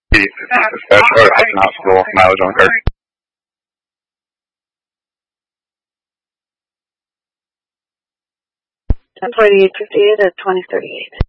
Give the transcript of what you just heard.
Dispatch Road Hospital, mileage on card. Ten 2858 at 2038.